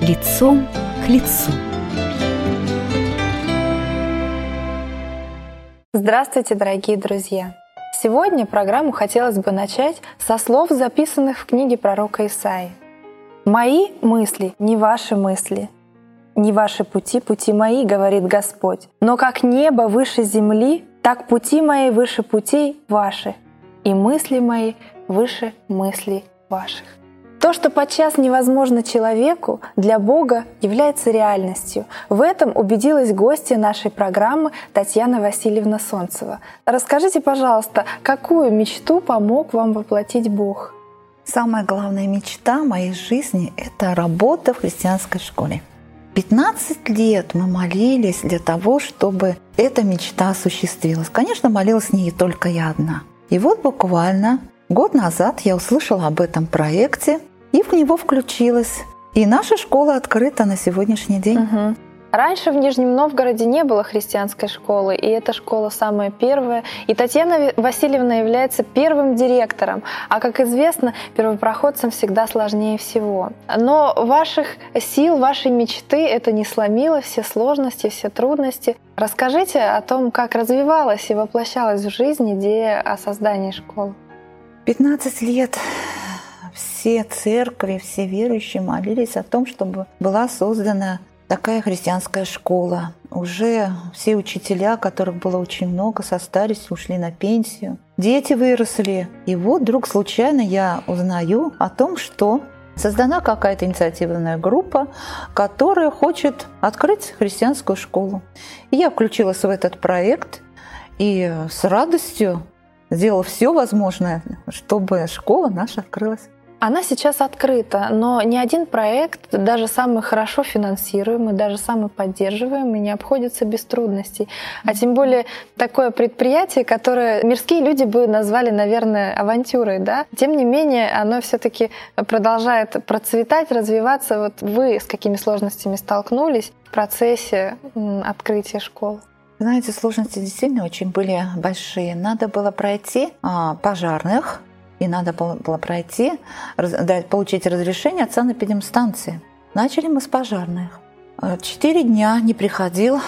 Лицом к лицу. Здравствуйте, дорогие друзья! Сегодня программу хотелось бы начать со слов, записанных в книге пророка Исаии. «Мои мысли не ваши мысли, не ваши пути, пути мои, говорит Господь. Но как небо выше земли, так пути мои выше путей ваших, и мысли мои выше мыслей ваших». То, что подчас невозможно человеку, для Бога является реальностью. В этом убедилась гостья нашей программы Татьяна Васильевна Солнцева. Расскажите, пожалуйста, какую мечту помог вам воплотить Бог? Самая главная мечта моей жизни — это работа в христианской школе. 15 лет мы молились для того, чтобы эта мечта осуществилась. Конечно, молилась не только я одна. И вот буквально год назад я услышала об этом проекте и в него включилась. И наша школа открыта на сегодняшний день. Угу. Раньше в Нижнем Новгороде не было христианской школы, и эта школа самая первая. И Татьяна Васильевна является первым директором. А, как известно, первопроходцам всегда сложнее всего. Но ваших сил, вашей мечты это не сломило, все сложности, все трудности. Расскажите о том, как развивалась и воплощалась в жизнь идея о создании школы. 15 лет все церкви, все верующие молились о том, чтобы была создана такая христианская школа. Уже все учителя, которых было очень много, состарились, ушли на пенсию. Дети выросли. И вот вдруг случайно я узнаю о том, что создана какая-то инициативная группа, которая хочет открыть христианскую школу. И я включилась в этот проект и с радостью сделала все возможное, чтобы школа наша открылась. Она сейчас открыта, но ни один проект, даже самый хорошо финансируемый, даже самый поддерживаемый, не обходится без трудностей. А тем более такое предприятие, которое мирские люди бы назвали, наверное, авантюрой, да? Тем не менее, оно все-таки продолжает процветать, развиваться. Вот вы с какими сложностями столкнулись в процессе открытия школы? Знаете, сложности действительно очень были большие. Надо было пройти пожарных, и надо было пройти, получить разрешение от санэпидемстанции. Начали мы с пожарных. 4 дня не приходил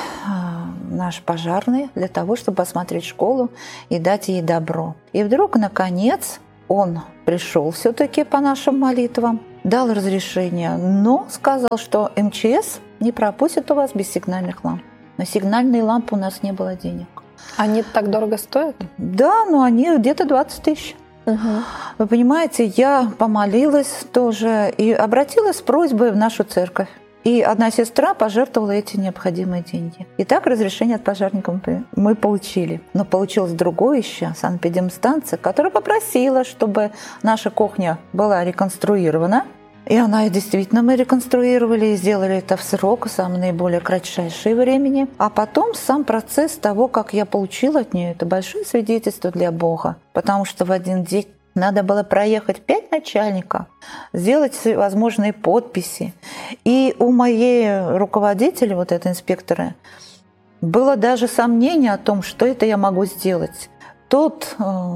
наш пожарный для того, чтобы осмотреть школу и дать ей добро. И вдруг, наконец, он пришел все-таки по нашим молитвам, дал разрешение, но сказал, что МЧС не пропустит у вас без сигнальных ламп. На сигнальные лампы у нас не было денег. Они так дорого стоят? Да, но они где-то 20 тысяч. Угу. Вы понимаете, я помолилась тоже и обратилась с просьбой в нашу церковь. И одна сестра пожертвовала эти необходимые деньги. И так разрешение от пожарников мы получили. Но получилось другое еще, санэпидемстанция, которая попросила, чтобы наша кухня была реконструирована. И она действительно мы реконструировали и сделали это в срок, в самое наиболее кратчайшее времени. А потом сам процесс того, как я получила от нее, это большое свидетельство для Бога. Потому что в один день надо было проехать 5 начальников, сделать всевозможные подписи. И у моей руководителя, вот этого инспектора, было даже сомнение о том, что это я могу сделать. Тот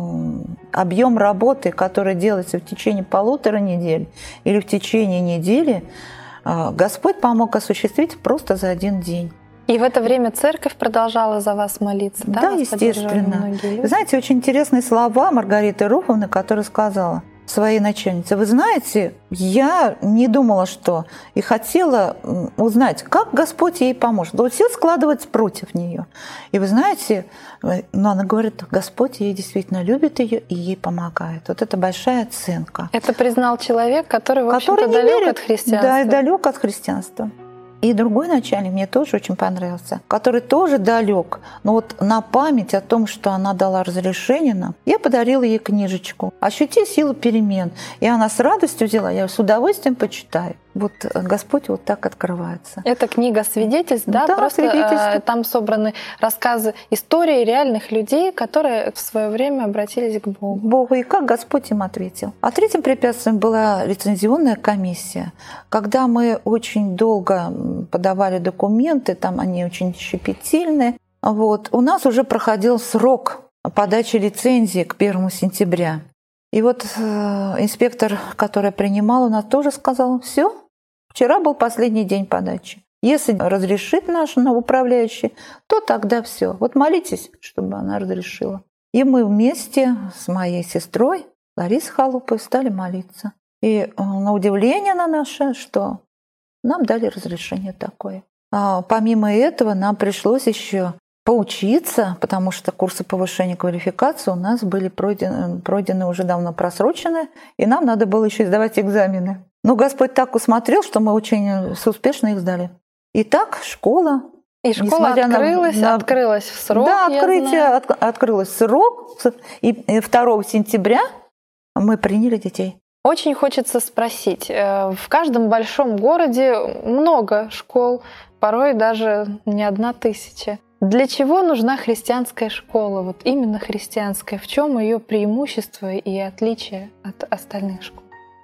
объем работы, который делается в течение 1,5 недели или в течение недели, Господь помог осуществить просто за 1 день. И в это время церковь продолжала за вас молиться, да? Да, естественно. Вы знаете, очень интересные слова Маргариты Руфовны, которая сказала своей начальнице: вы знаете, я не думала, что, и хотела узнать, как Господь ей поможет. Вот все складывается против нее. И вы знаете, но она говорит, Господь ей действительно любит ее и ей помогает. Вот это большая оценка. Это признал человек, который, в общем-то, далек от христианства. Да, и далек от христианства. И другой начальник мне тоже очень понравился, который тоже далек. Но вот на память о том, что она дала разрешение нам, я подарила ей книжечку «Ощути силу перемен». И она с радостью взяла, я с удовольствием почитаю. Вот Господь вот так открывается. Это книга свидетельств, да? Да, просто свидетельств. Там собраны рассказы, истории реальных людей, которые в свое время обратились к Богу. И как Господь им ответил. А третьим препятствием была лицензионная комиссия. Когда мы очень долго подавали документы, там они очень щепетильные, у нас уже проходил срок подачи лицензии к 1 сентября. И вот инспектор, который принимал, у нас тоже сказал: все, Вчера был последний день подачи. Если разрешит наш управляющий, то тогда все. Вот молитесь, чтобы она разрешила. И мы вместе с моей сестрой Ларисой Халуповой стали молиться. И на удивление на наше, что нам дали разрешение такое. А помимо этого нам пришлось еще поучиться, потому что курсы повышения квалификации у нас были пройдены уже давно просрочены, и нам надо было еще сдавать экзамены. Но Господь так усмотрел, что мы очень успешно их сдали. И так школа. И школа открылась в срок. Да, открытие открылось в срок. И 2 сентября мы приняли детей. Очень хочется спросить. В каждом большом городе много школ, порой даже не 1000. Для чего нужна христианская школа? Вот именно христианская. В чем ее преимущество и отличие от остальных школ?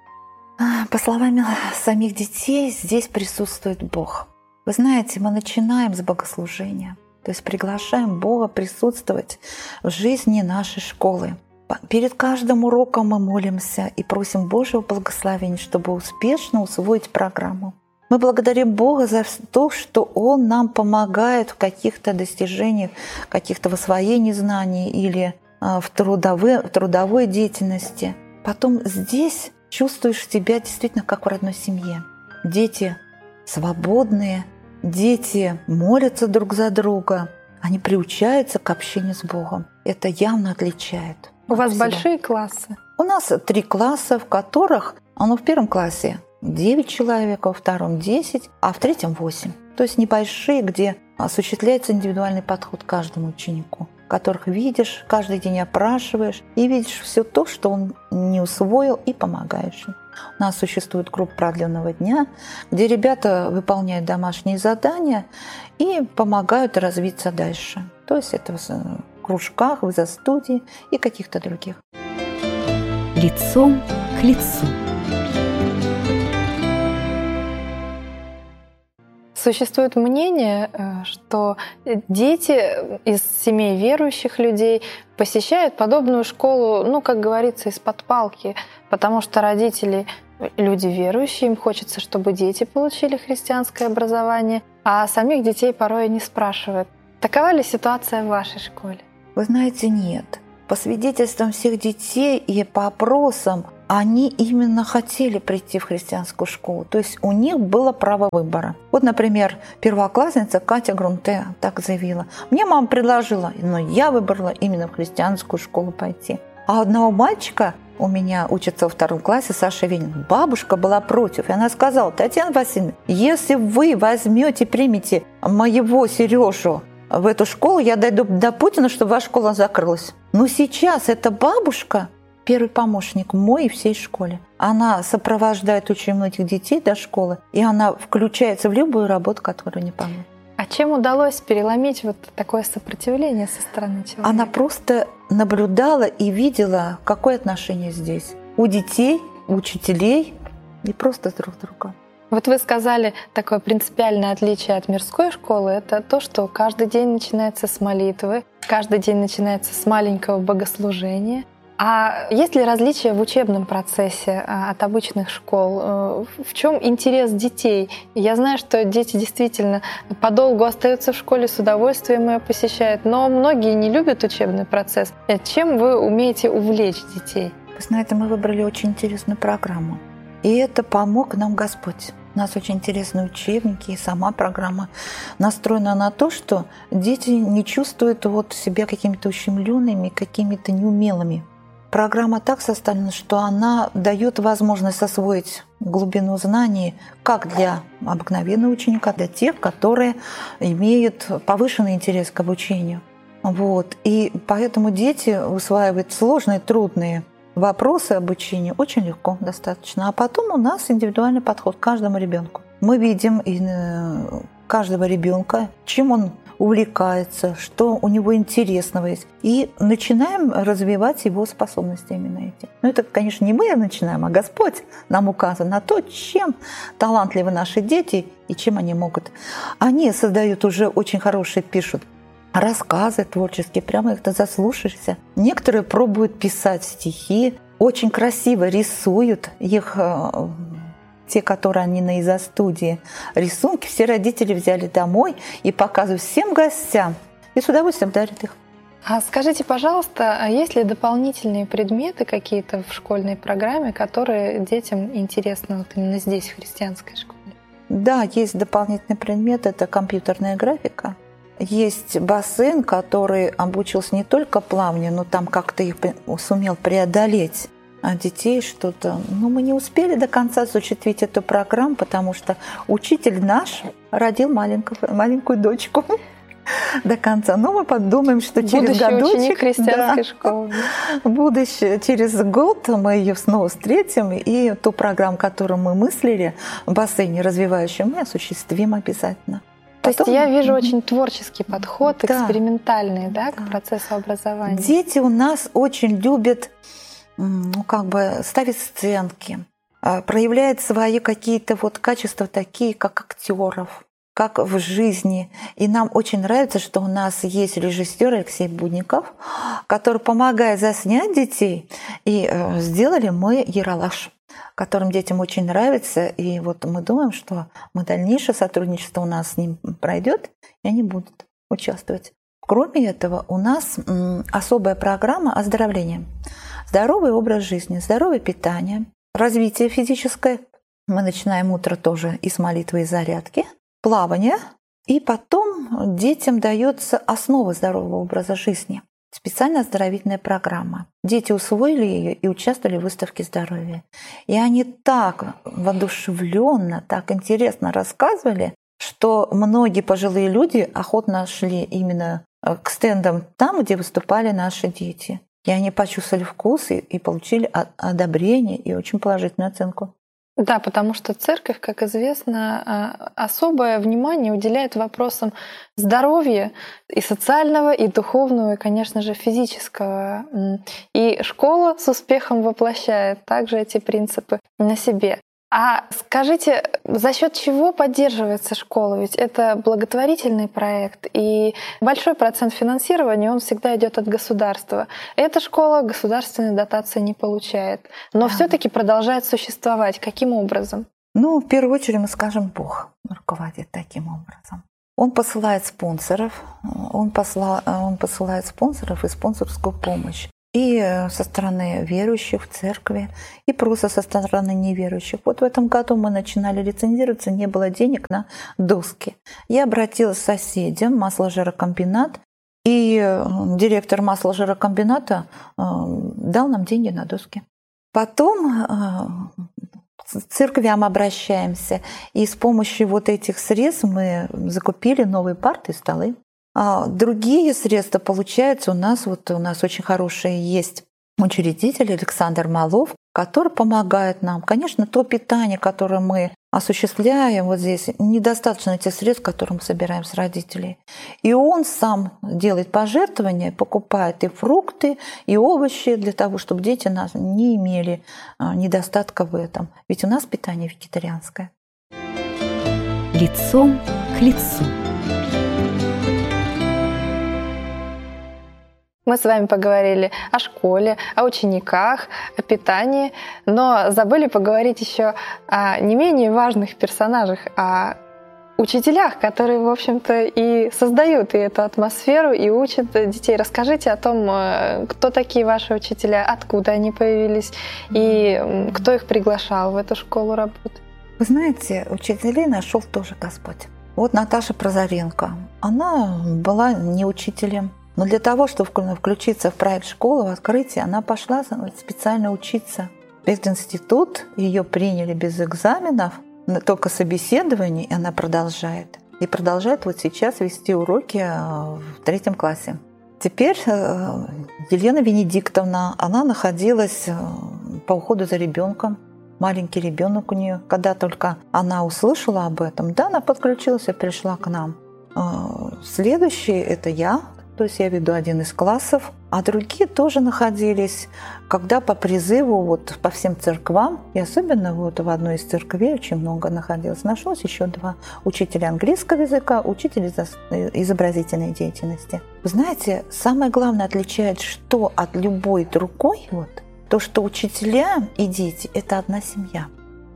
По словам самих детей, здесь присутствует Бог. Вы знаете, мы начинаем с богослужения, то есть приглашаем Бога присутствовать в жизни нашей школы. Перед каждым уроком мы молимся и просим Божьего благословения, чтобы успешно усвоить программу. Мы благодарим Бога за то, что Он нам помогает в каких-то достижениях, каких-то в освоении знаний или в трудовой деятельности. Потом здесь чувствуешь себя действительно как в родной семье. Дети свободные, дети молятся друг за друга, они приучаются к общению с Богом. Это явно отличает. У вас большие классы? У нас 3 класса, в которых, в 1 классе 9 человек, во 2 10, а в 3 8. То есть небольшие, где осуществляется индивидуальный подход к каждому ученику, которых видишь, каждый день опрашиваешь и видишь все то, что он не усвоил, и помогаешь им. У нас существует группа продленного дня, где ребята выполняют домашние задания и помогают развиться дальше. То есть это в кружках, в изо-студии и каких-то других. Лицом к лицу. Существует мнение, что дети из семей верующих людей посещают подобную школу, как говорится, из-под палки, потому что родители люди верующие, им хочется, чтобы дети получили христианское образование, а самих детей порой не спрашивают. Такова ли ситуация в вашей школе? Вы знаете, нет. По свидетельствам всех детей и по опросам, они именно хотели прийти в христианскую школу. То есть у них было право выбора. Вот, например, первоклассница Катя Грунте так заявила. Мне мама предложила, но я выбрала именно в христианскую школу пойти. А одного мальчика, у меня учится во 2 классе, Саша Венин, бабушка была против. И она сказала: Татьяна Васильевна, если вы примете моего Сережу в эту школу, я дойду до Путина, чтобы ваша школа закрылась. Но сейчас эта бабушка первый помощник мой и всей школе. Она сопровождает очень многих детей до школы, и она включается в любую работу, которую не помню. А чем удалось переломить вот такое сопротивление со стороны человека? Она просто наблюдала и видела, какое отношение здесь у детей, у учителей и просто друг друга. Вот вы сказали, такое принципиальное отличие от мирской школы — это то, что каждый день начинается с молитвы, каждый день начинается с маленького богослужения. А есть ли различия в учебном процессе от обычных школ? В чем интерес детей? Я знаю, что дети действительно подолгу остаются в школе, с удовольствием ее посещают, но многие не любят учебный процесс. Чем вы умеете увлечь детей? Вы знаете, мы выбрали очень интересную программу. И это помог нам Господь. У нас очень интересные учебники, и сама программа настроена на то, что дети не чувствуют себя какими-то ущемленными, какими-то неумелыми. Программа так составлена, что она дает возможность освоить глубину знаний как для обыкновенного ученика, для тех, которые имеют повышенный интерес к обучению. И поэтому дети усваивают сложные, трудные вопросы обучения очень легко, достаточно. А потом у нас индивидуальный подход к каждому ребенку. Мы видим каждого ребенка, чем он увлекается, что у него интересного есть. И начинаем развивать его способности именно эти. Но это, конечно, не мы начинаем, а Господь нам указывает на то, чем талантливы наши дети и чем они могут. Они создают уже очень хорошие, пишут рассказы творческие, прямо их-то заслушаешься. Некоторые пробуют писать стихи, очень красиво рисуют, их те, которые они на изо-студии, рисунки, все родители взяли домой и показывают всем гостям. И с удовольствием дарят их. А скажите, пожалуйста, а есть ли дополнительные предметы какие-то в школьной программе, которые детям интересны вот именно здесь, в христианской школе? Да, есть дополнительный предмет, это компьютерная графика. Есть бассейн, который обучился не только плаванию, но там как-то их сумел преодолеть. А детей что-то... мы не успели до конца осуществить эту программу, потому что учитель наш родил маленькую дочку до конца. Но мы подумаем, что через годочек... Будущий ученик христианской школы. Через год мы ее снова встретим, и ту программу, которую мы мыслили в бассейне развивающем, мы осуществим обязательно. То есть я вижу очень творческий подход, экспериментальный, к процессу образования. Дети у нас очень любят ставить сценки, проявляют свои какие-то качества такие, как актеров, как в жизни. И нам очень нравится, что у нас есть режиссер Алексей Будников, который помогает заснять детей. И сделали мы «Ералаш», которым детям очень нравится. И мы думаем, что дальнейшее сотрудничество у нас с ним пройдет, и они будут участвовать. Кроме этого, у нас особая программа оздоровления. Здоровый образ жизни, здоровое питание, развитие физическое. Мы начинаем утро тоже и с молитвы, и зарядки, плавание. И потом детям дается основа здорового образа жизни. Специальная оздоровительная программа. Дети усвоили ее и участвовали в выставке здоровья. И они так воодушевленно, так интересно рассказывали, что многие пожилые люди охотно шли именно к стендам там, где выступали наши дети. И они почувствовали вкус и получили одобрение и очень положительную оценку. Да, потому что церковь, как известно, особое внимание уделяет вопросам здоровья и социального, и духовного, и, конечно же, физического. И школа с успехом воплощает также эти принципы на себе. А скажите, за счет чего поддерживается школа? Ведь это благотворительный проект, и большой процент финансирования, он всегда идет от государства. Эта школа государственной дотации не получает, но все-таки продолжает существовать. Каким образом? В первую очередь мы скажем, Бог руководит таким образом. Он посылает спонсоров, он посылает спонсоров и спонсорскую помощь. И со стороны верующих в церкви, и просто со стороны неверующих. В этом году мы начинали лицензироваться, не было денег на доски. Я обратилась к соседям, масложирокомбинат, и директор масложирокомбината дал нам деньги на доски. Потом к церквям обращаемся, и с помощью этих средств мы закупили новые парты и столы. А другие средства, получается, у нас очень хороший есть учредитель Александр Малов, который помогает нам. Конечно, то питание, которое мы осуществляем здесь, недостаточно тех средств, которые мы собираем с родителей. И он сам делает пожертвования, покупает и фрукты, и овощи для того, чтобы дети нас не имели недостатка в этом. Ведь у нас питание вегетарианское. Лицом к лицу. Мы с вами поговорили о школе, о учениках, о питании, но забыли поговорить еще о не менее важных персонажах, о учителях, которые, в общем-то, и создают и эту атмосферу, и учат детей. Расскажите о том, кто такие ваши учителя, откуда они появились, и кто их приглашал в эту школу работать. Вы знаете, учителей нашел тоже Господь. Наташа Прозоренко, она была не учителем, но для того, чтобы включиться в проект школы, в открытие, она пошла специально учиться в пединститут. Ее приняли без экзаменов, только собеседований, и она продолжает. И продолжает сейчас вести уроки в 3 классе. Теперь Елена Венедиктовна, она находилась по уходу за ребенком. Маленький ребенок у нее. Когда только она услышала об этом, она подключилась и пришла к нам. Следующий – это я. То есть я веду один из классов, а другие тоже находились, когда по призыву по всем церквам, и особенно в одной из церквей очень много находилось. Нашлось еще 2 учителя английского языка, учитель изобразительной деятельности. Вы знаете, самое главное отличает что от любой другой, то, что учителя и дети – это одна семья.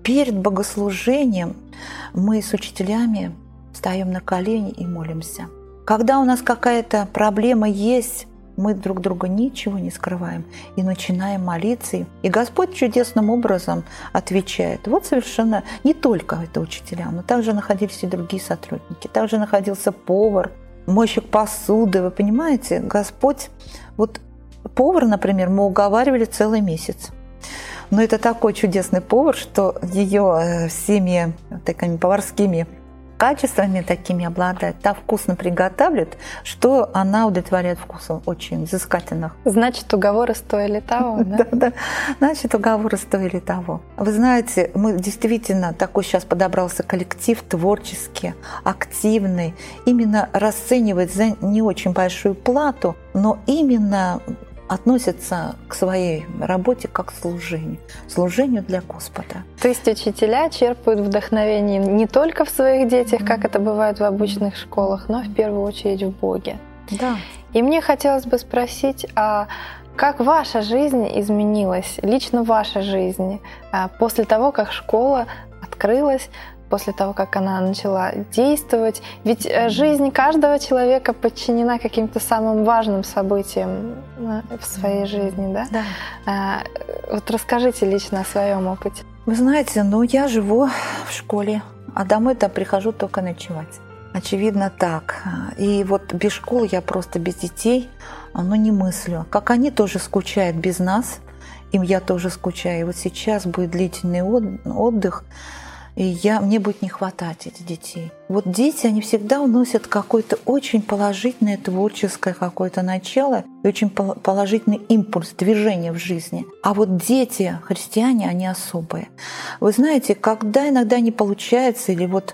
перед богослужением мы с учителями встаем на колени и молимся. Когда у нас какая-то проблема есть, мы друг друга ничего не скрываем и начинаем молиться. И Господь чудесным образом отвечает. Вот совершенно не только это учителя, но также находились и другие сотрудники. Также находился повар, мойщик посуды. Вы понимаете, Господь... Вот повар, например, мы уговаривали целый месяц. Но это такой чудесный повар, что ее всеми такими поварскими качествами такими обладает, так вкусно приготавливает, что она удовлетворяет вкусом очень взыскательных. Значит, уговоры стоили того, да? Да, значит, уговоры стоили того. Вы знаете, мы действительно, такой сейчас подобрался коллектив творческий, активный, именно расценивает за не очень большую плату, но именно относятся к своей работе как к служению для Господа. То есть учителя черпают вдохновение не только в своих детях, как это бывает в обычных школах, но в первую очередь в Боге. Да. И мне хотелось бы спросить, а как ваша жизнь изменилась, лично ваша жизнь, после того, как школа открылась, после того, как она начала действовать? Ведь жизнь каждого человека подчинена каким-то самым важным событиям в своей жизни, да? Да. Вот расскажите лично о своем опыте. Вы знаете, я живу в школе, а домой-то прихожу только ночевать. Очевидно так. И вот без школы я просто без детей, не мыслю. Как они тоже скучают без нас, им я тоже скучаю. И вот сейчас будет длительный отдых, и мне будет не хватать этих детей. Вот дети, они всегда вносят какое-то очень положительное творческое какое-то начало и очень положительный импульс, движение в жизни. А вот дети, христиане, они особые. Вы знаете, когда иногда не получается, или вот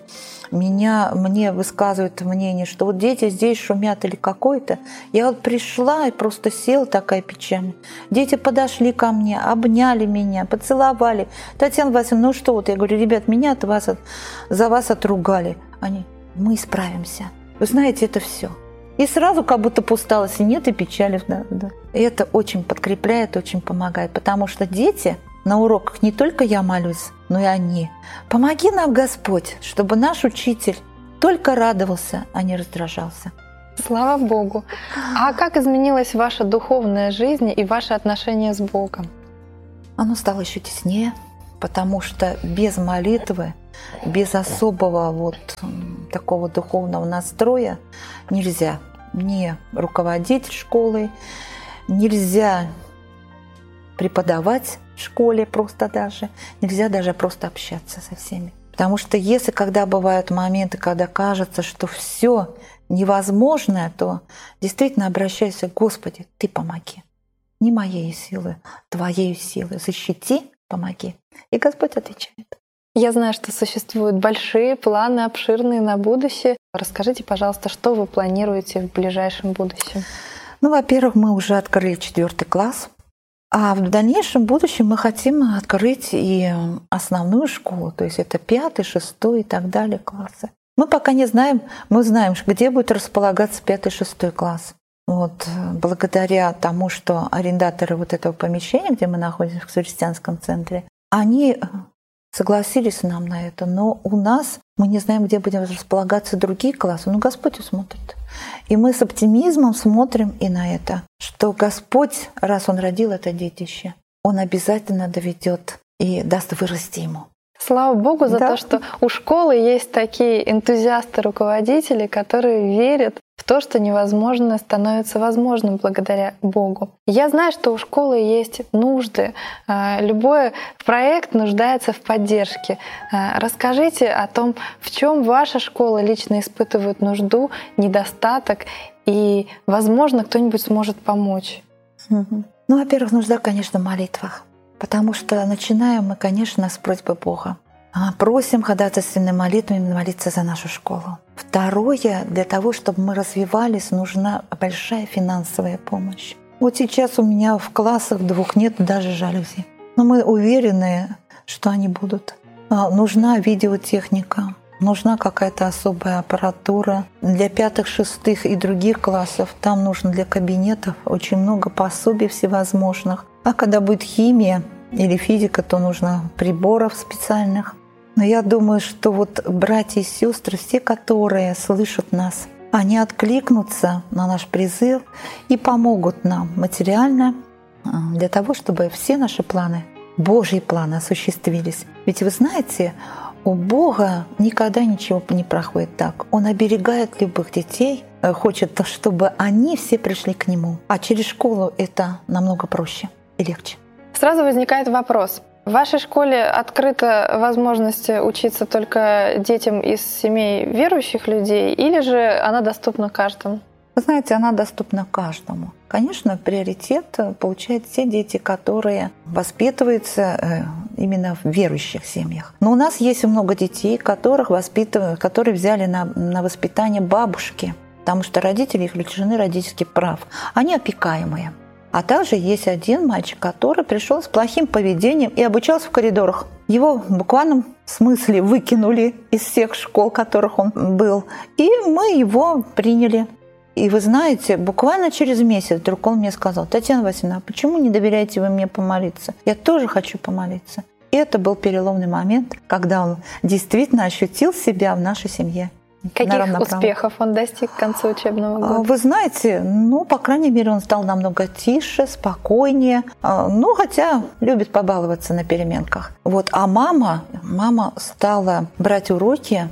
мне высказывают мнение, что вот дети здесь шумят или какой-то, я вот пришла и просто села такая печальная. Дети подошли ко мне, обняли меня, поцеловали. Татьяна Васильевна, ну что вот? Я говорю, ребят, меня за вас отругали. Они, мы справимся. Вы знаете, это все. И сразу как будто пусталось, и нет, и печали. Да. И это очень подкрепляет, очень помогает, потому что дети на уроках не только я молюсь, но и они. Помоги нам, Господь, чтобы наш учитель только радовался, а не раздражался. Слава Богу. А как изменилась ваша духовная жизнь и ваши отношения с Богом? Оно стало еще теснее, потому что без молитвы, без особого такого духовного настроя нельзя не руководить школой, нельзя преподавать в школе нельзя даже просто общаться со всеми. Потому что когда бывают моменты, когда кажется, что все невозможное, то действительно обращайся: Господи, Ты помоги. Не моей силы, Твоей силы. Защити, помоги. И Господь отвечает. Я знаю, что существуют большие планы, обширные на будущее. Расскажите, пожалуйста, что вы планируете в ближайшем будущем? Во-первых, мы уже открыли 4 класс. А в дальнейшем будущем мы хотим открыть и основную школу, то есть это 5, 6 и так далее классы. Мы пока не знаем, мы знаем, где будет располагаться 5, 6 класс. Благодаря тому, что арендаторы этого помещения, где мы находимся в христианском центре, они согласились нам на это, но у нас мы не знаем, где будут располагаться другие классы, но Господь усмотрит. И мы с оптимизмом смотрим и на это, что Господь, раз Он родил это детище, Он обязательно доведет и даст вырасти ему. Слава Богу за то, что у школы есть такие энтузиасты-руководители, которые верят в то, что невозможное становится возможным благодаря Богу. Я знаю, что у школы есть нужды. Любой проект нуждается в поддержке. Расскажите о том, в чем ваша школа лично испытывает нужду, недостаток, и, возможно, кто-нибудь сможет помочь. Во-первых, нужда, конечно, в молитвах. Потому что начинаем мы, конечно, с просьбы Бога. Просим ходатайственными молитвами молиться за нашу школу. Второе, для того, чтобы мы развивались, нужна большая финансовая помощь. Сейчас у меня в классах 2 нет даже жалюзи. Но мы уверены, что они будут. Нужна видеотехника, нужна какая-то особая аппаратура. Для 5, 6 и других классов там нужно для кабинетов очень много пособий всевозможных. А когда будет химия, или физика, то нужно приборов специальных. Но я думаю, что вот братья и сестры, все, которые слышат нас, они откликнутся на наш призыв и помогут нам материально для того, чтобы все наши планы, Божьи планы, осуществились. Ведь вы знаете, у Бога никогда ничего не проходит так. Он оберегает любых детей, хочет, чтобы они все пришли к Нему. А через школу это намного проще и легче. Сразу возникает вопрос. В вашей школе открыта возможность учиться только детям из семей верующих людей, или же она доступна каждому? Вы знаете, она доступна каждому. Конечно, приоритет получают те дети, которые воспитываются именно в верующих семьях. Но у нас есть много детей, которых воспитывают, которые взяли на воспитание бабушки, потому что родители их лишены родительских прав. Они опекаемые. А также есть один мальчик, который пришел с плохим поведением и обучался в коридорах. Его в буквальном смысле выкинули из всех школ, в которых он был. И мы его приняли. И вы знаете, буквально через месяц вдруг он мне сказал: Татьяна Васильевна, а почему не доверяете вы мне помолиться? Я тоже хочу помолиться. И это был переломный момент, когда он действительно ощутил себя в нашей семье. Каких успехов он достиг к концу учебного года? Вы знаете, по крайней мере, он стал намного тише, спокойнее. Хотя любит побаловаться на переменках. А мама стала брать уроки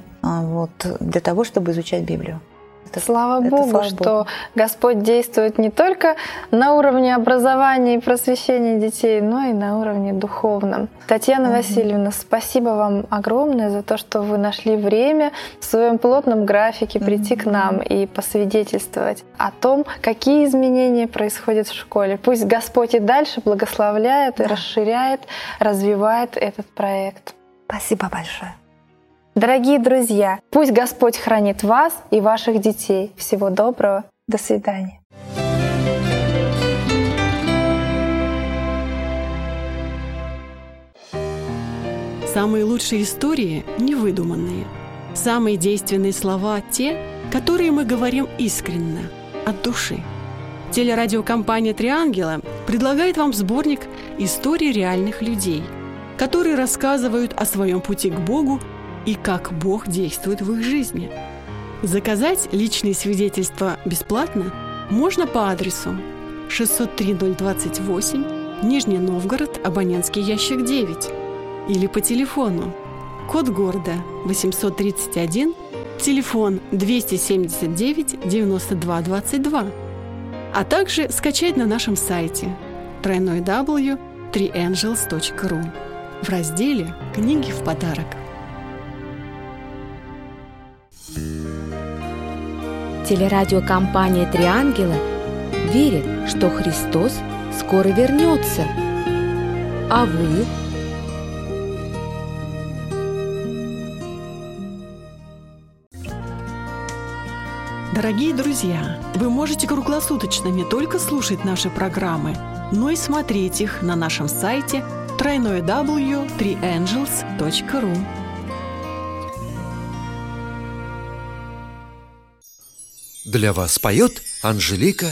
для того, чтобы изучать Библию. Слава Богу, что Господь действует не только на уровне образования и просвещения детей, но и на уровне духовном. Татьяна Васильевна, спасибо вам огромное за то, что вы нашли время в своем плотном графике прийти к нам и посвидетельствовать о том, какие изменения происходят в школе. Пусть Господь и дальше благословляет и расширяет, развивает этот проект. Спасибо большое. Дорогие друзья, пусть Господь хранит вас и ваших детей. Всего доброго. До свидания. Самые лучшие истории невыдуманные. Самые действенные слова — те, которые мы говорим искренне, от души. Телерадиокомпания «Три ангела» предлагает вам сборник историй реальных людей, которые рассказывают о своем пути к Богу и как Бог действует в их жизни. Заказать личные свидетельства бесплатно можно по адресу 603-028, Нижний Новгород, абонентский ящик 9, или по телефону, код города 831, телефон 279-92-22, а также скачать на нашем сайте www.3angels.ru в разделе «Книги в подарок». Телерадиокомпания «Три ангела» верит, что Христос скоро вернется. А вы? Дорогие друзья, вы можете круглосуточно не только слушать наши программы, но и смотреть их на нашем сайте www.3angels.ru. Для вас поет Анжелика